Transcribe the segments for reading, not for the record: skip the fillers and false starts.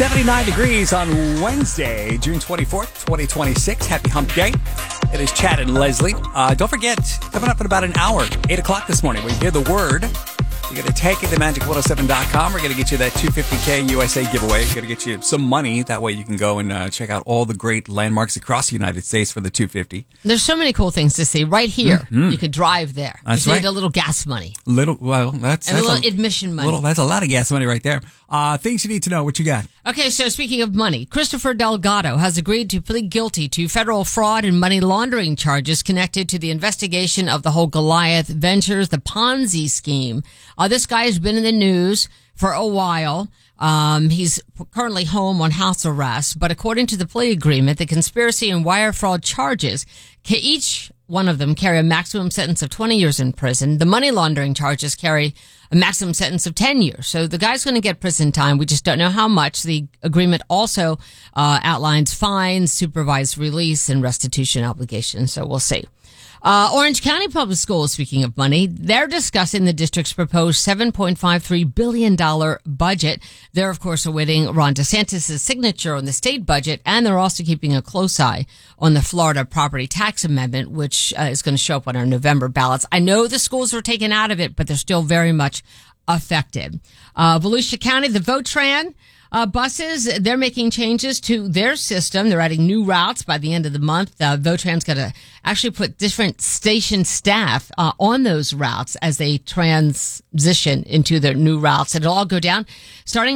79 degrees on Wednesday, June 24th, 2026. Happy hump day. It is Chad and Leslie. Don't forget, coming up in about an hour, 8 o'clock this morning, when you hear the word, you're going to take it to magic107.com. We're going to get you that $250K USA giveaway. We're going to get you some money. That way you can go and check out all the great landmarks across the United States for the $250. There's so many cool things to see. Right here, you could drive there. That's you right. need a little gas money. That's a little admission money. That's a lot of gas money right there. Things you need to know. What you got? Okay, so speaking of money, Christopher Delgado has agreed to plead guilty to federal fraud and money laundering charges connected to the investigation of the whole Goliath Ventures, the Ponzi scheme. This guy has been in the news for a while. He's currently home on house arrest, but according to the plea agreement, the conspiracy and wire fraud charges, each one of them carry a maximum sentence of 20 years in prison. The money laundering charges carry a maximum sentence of 10 years. So the guy's going to get prison time. We just don't know how much. The agreement also outlines fines, supervised release, and restitution obligations. So we'll see. Orange County Public Schools, speaking of money, they're discussing the district's proposed $7.53 billion budget. They're, of course, awaiting Ron DeSantis' signature on the state budget, and they're also keeping a close eye on the Florida property tax amendment, which is going to show up on our November ballots. I know the schools were taken out of it, but they're still very much affected. Volusia County, the Votran buses, they're making changes to their system. They're adding new routes by the end of the month. Votran's going to actually put different station staff on those routes as they transition into their new routes. It'll all go down starting,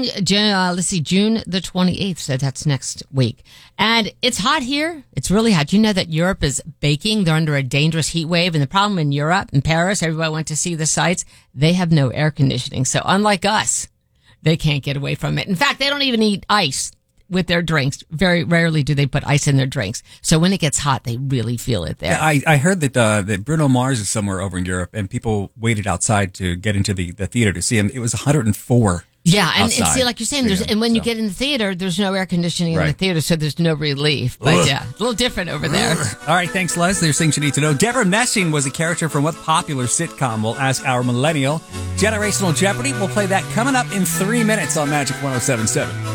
June the 28th. So that's next week. And it's hot here. It's really hot. You know that Europe is baking. They're under a dangerous heat wave. And the problem in Europe, in Paris, everybody went to see the sights. They have no air conditioning. So unlike us, they can't get away from it. In fact, they don't even eat ice with their drinks. Very rarely do they put ice in their drinks. So when it gets hot, they really feel it there. Yeah, I heard that Bruno Mars is somewhere over in Europe, and people waited outside to get into the theater to see him. It was 104. Yeah, and outside. See, like you're saying, you get in the theater, there's no air conditioning in the theater, so there's no relief. But yeah, a little different over there. All right, thanks, Les. There's things you need to know. Deborah Messing was a character from what popular sitcom? We'll ask our millennial. Generational Jeopardy, we'll play that coming up in 3 minutes on Magic 107.7.